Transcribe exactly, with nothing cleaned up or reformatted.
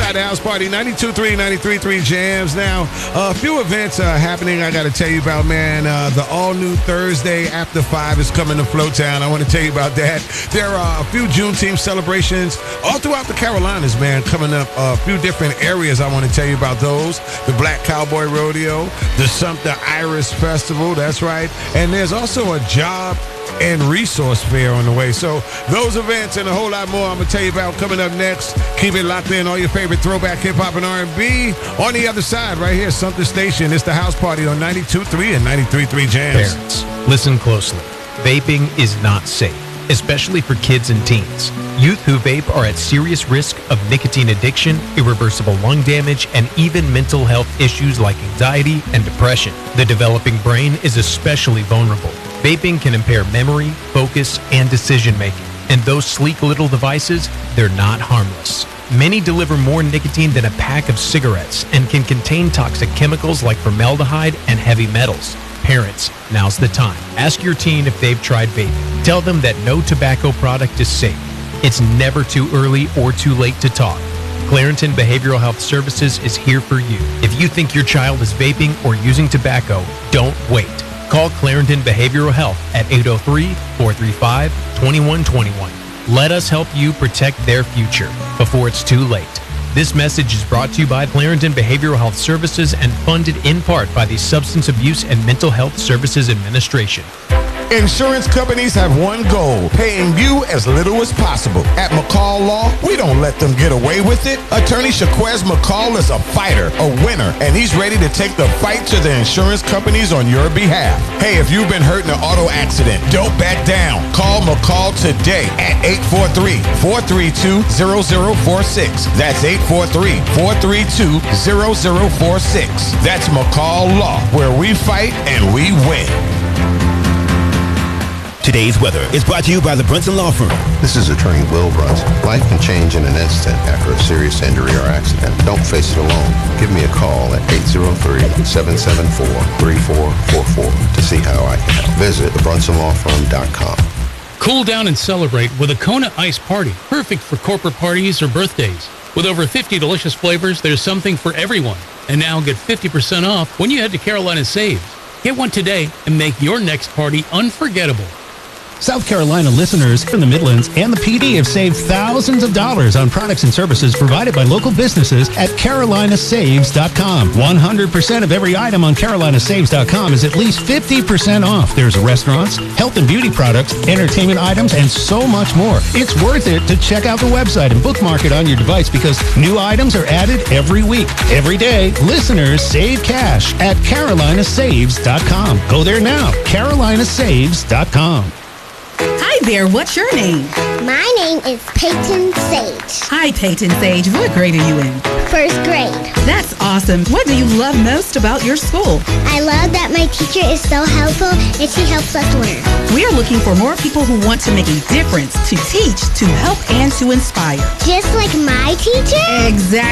inside the house party, ninety-two point three, ninety-three point three Jams. Now, a few events are happening I got to tell you about, man. Uh, the all-new Thursday After five is coming to Floatown. I want to tell you about that. There are a few Juneteenth celebrations all throughout the Carolinas, man, coming up. A few different areas I want to tell you about those. The Black Cowboy Rodeo, the Sumter Iris Festival, that's right. And there's also a job and resource fair on the way. So those events and a whole lot more I'm going to tell you about coming up next. Keep it locked in. All your favorite throwback hip-hop and R and B on the other side right here, Sumter Station. It's the house party on ninety-two point three and ninety-three point three Jams. Parents, listen closely. Vaping is not safe, especially for kids and teens. Youth who vape are at serious risk of nicotine addiction, irreversible lung damage, and even mental health issues like anxiety and depression. The developing brain is especially vulnerable. Vaping can impair memory, focus, and decision-making. And those sleek little devices, they're not harmless. Many deliver more nicotine than a pack of cigarettes and can contain toxic chemicals like formaldehyde and heavy metals. Parents, now's the time. Ask your teen if they've tried vaping. Tell them that no tobacco product is safe. It's never too early or too late to talk. Clarington Behavioral Health Services is here for you. If you think your child is vaping or using tobacco, don't wait. Call Clarington Behavioral Health at eight oh three, four three five, two one two one. Let us help you protect their future before it's too late. This message is brought to you by Clarington Behavioral Health Services and funded in part by the Substance Abuse and Mental Health Services Administration. Insurance companies have one goal, paying you as little as possible. At McCall Law, we don't let them get away with it. Attorney Shaquez McCall is a fighter, a winner, and he's ready to take the fight to the insurance companies on your behalf. Hey, if you've been hurt in an auto accident, don't back down. Call McCall today at eight four three, four three two, zero zero four six. That's eight four three, four three two, zero zero four six. That's McCall Law, where we fight and we win. Today's weather is brought to you by the Brunson Law Firm. This is Attorney Will Brunson. Life can change in an instant after a serious injury or accident. Don't face it alone. Give me a call at eight oh three, seven seven four, three four four four to see how I can help. Visit the brunson law firm dot com. Cool down and celebrate with a Kona Ice Party, perfect for corporate parties or birthdays. With over fifty delicious flavors, there's something for everyone. And now get fifty percent off when you head to Carolina Saves. Get one today and make your next party unforgettable. South Carolina listeners in the Midlands and the P D have saved thousands of dollars on products and services provided by local businesses at carolina saves dot com. one hundred percent of every item on carolina saves dot com is at least fifty percent off. There's restaurants, health and beauty products, entertainment items, and so much more. It's worth it to check out the website and bookmark it on your device because new items are added every week. Every day, listeners save cash at carolina saves dot com. Go there now, carolina saves dot com. Hi there, what's your name? My name is Peyton Sage. Hi, Peyton Sage. What grade are you in? First grade. That's awesome. What do you love most about your school? I love that my teacher is so helpful and she helps us learn. We are looking for more people who want to make a difference, to teach, to help, and to inspire. Just like my teacher? Exactly.